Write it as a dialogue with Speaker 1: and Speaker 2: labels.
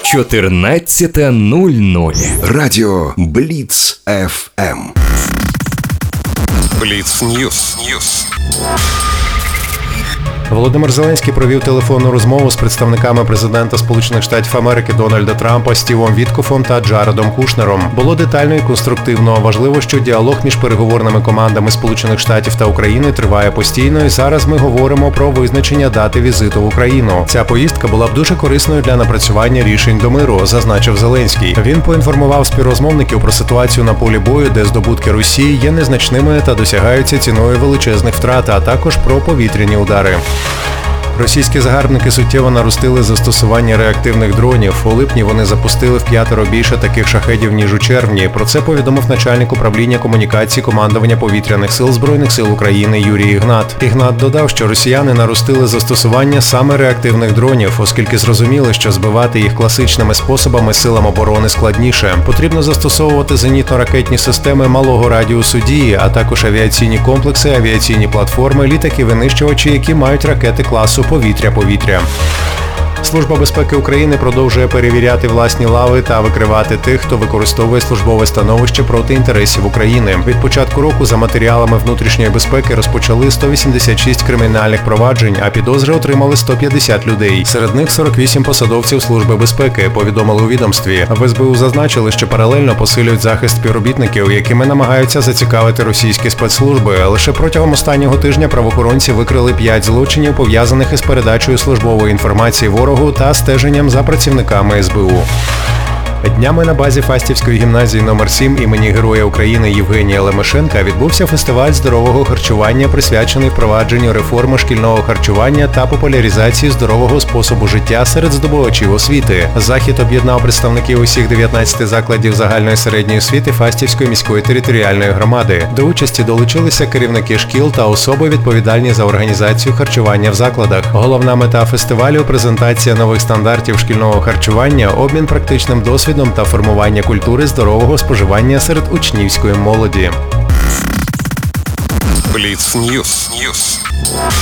Speaker 1: 14:00.
Speaker 2: Радіо Бліц ФМ.
Speaker 3: Бліц Ньюс.
Speaker 4: Володимир Зеленський провів телефонну розмову з представниками президента Сполучених Штатів Америки Дональда Трампа Стівом Віткофом та Джаредом Кушнером. Було детально і конструктивно. Важливо, що діалог між переговорними командами Сполучених Штатів та України триває постійно, і зараз ми говоримо про визначення дати візиту в Україну. Ця поїздка була б дуже корисною для напрацювання рішень до миру, зазначив Зеленський. Він поінформував співрозмовників про ситуацію на полі бою, де здобутки Росії є незначними та досягаються ціною величезних втрат, а також про повітряні удари. Російські загарбники суттєво наростили застосування реактивних дронів. У липні вони запустили в 5 більше таких шахедів, ніж у червні. Про це повідомив начальник управління комунікації командування повітряних сил Збройних сил України Юрій Ігнат. Ігнат додав, що росіяни наростили застосування саме реактивних дронів, оскільки зрозуміли, що збивати їх класичними способами силам оборони складніше. Потрібно застосовувати зенітно-ракетні системи малого радіусу дії, а також авіаційні комплекси, авіаційні платформи, літаки-винищувачі, які мають ракети класу повітря-повітря. Служба безпеки України продовжує перевіряти власні лави та викривати тих, хто використовує службове становище проти інтересів України. Від початку року за матеріалами внутрішньої безпеки розпочали 186 кримінальних проваджень, а підозри отримали 150 людей. Серед них 48 посадовців Служби безпеки, повідомили у відомстві. В СБУ зазначили, що паралельно посилюють захист співробітників, якими намагаються зацікавити російські спецслужби. Лише протягом останнього тижня правоохоронці викрили 5 злочинів, пов'язаних із передачею службової інформації ворогу та стеженням за працівниками СБУ. Днями на базі Фастівської гімназії номер 7 імені Героя України Євгенія Лемешенка відбувся фестиваль здорового харчування, присвячений впровадженню реформи шкільного харчування та популяризації здорового способу життя серед здобувачів освіти. Захід об'єднав представників усіх 19 закладів загальної середньої освіти Фастівської міської територіальної громади. До участі долучилися керівники шкіл та особи, відповідальні за організацію харчування в закладах. Головна мета фестивалю – презентація нових стандартів шкільного харчування, обмін практичним досвідом та формування культури здорового споживання серед учнівської молоді.
Speaker 3: Бліц Ньюс.